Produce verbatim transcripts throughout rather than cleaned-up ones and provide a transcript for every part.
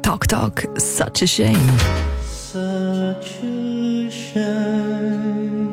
Talk Talk, such a shame. Such a shame.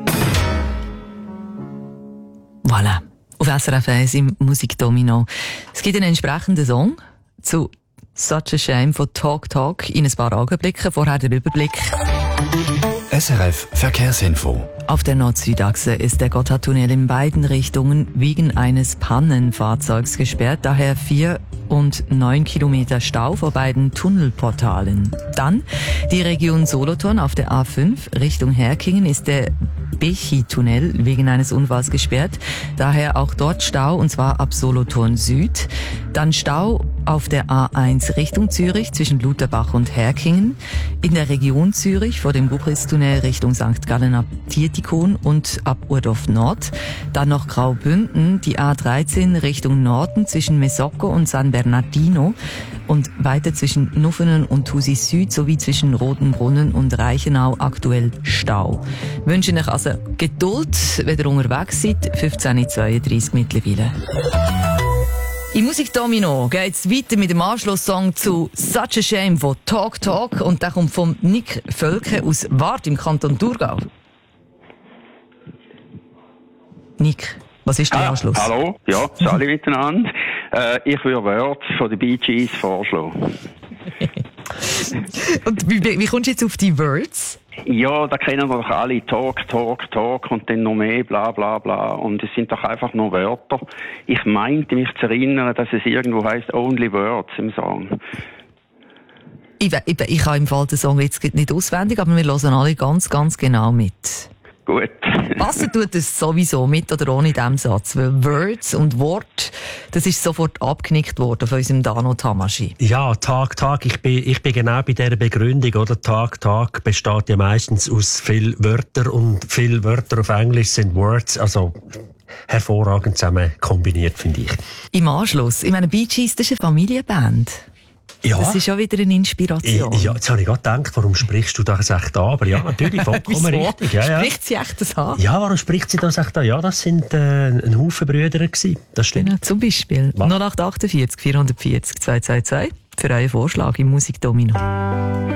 Voilà, auf S R F eins im Musikdomino. Es gibt einen entsprechenden Song zu Such a Shame von Talk Talk in ein paar Augenblicken. Vorher der Überblick. S R F Verkehrsinfo. Auf der Nord-Süd-Achse ist der Gotthardtunnel in beiden Richtungen wegen eines Pannenfahrzeugs gesperrt, daher vier und neun Kilometer Stau vor beiden Tunnelportalen. Dann die Region Solothurn auf der A fünf Richtung Herkingen ist der Bechi-Tunnel wegen eines Unfalls gesperrt, daher auch dort Stau und zwar ab Solothurn Süd. Dann Stau auf der A eins Richtung Zürich zwischen Lutherbach und Herkingen, in der Region Zürich vor dem Buchritztunnel Richtung Sankt Gallen ab Tietikon und ab Urdorf Nord. Dann noch Graubünden, die A dreizehn Richtung Norden zwischen Mesocco und San Bernardino und weiter zwischen Nuffenen und Thusis Süd sowie zwischen Rotenbrunnen und Reichenau aktuell Stau. Wir wünschen euch also Geduld, wenn ihr unterwegs seid. fünfzehn Uhr zweiunddreißig mittlerweile. Im Musikdomino geht's weiter mit dem Anschlusssong zu Such a Shame von Talk Talk und der kommt von Nick Völke aus Wart im Kanton Thurgau. Nick, was ist der ah, Anschluss? Hallo, ja, alle miteinander. Äh, ich würde Words von den Bee Gees vorschlagen. Und wie, wie kommst du jetzt auf die Words? Ja, da kennen wir doch alle. Talk, Talk, Talk und dann noch mehr, bla, bla, bla. Und es sind doch einfach nur Wörter. Ich meinte mich zu erinnern, dass es irgendwo heisst Only Words im Song. Ich, ich, ich habe im Fall den Song jetzt nicht auswendig, aber wir hören alle ganz, ganz genau mit. Gut. Passen tut es sowieso mit oder ohne diesem Satz, weil Words und Wort, das ist sofort abgenickt worden von unserem Dano Tamaschi. Ja, Tag, Tag, ich bin, ich bin genau bei dieser Begründung, oder? Tag, Tag besteht ja meistens aus viel Wörter und viele Wörter auf Englisch sind Words, also hervorragend zusammen kombiniert, finde ich. Im Anschluss, ich meine, Bee Gees, das ist eine Familienband. Ja. Das ist schon wieder eine Inspiration. Ich, ja, jetzt habe ich gerade gedacht, warum sprichst du das echt an? Aber ja, natürlich, vollkommen richtig. Ja, ja. Spricht sie echt das an? Ja, warum spricht sie das echt an? Ja, das sind äh, ein Haufen Brüder gewesen. Das stimmt. Genau, zum Beispiel null acht acht vier vierhundertvierzig zweihundertzweiundzwanzig für euren Vorschlag im Musikdomino.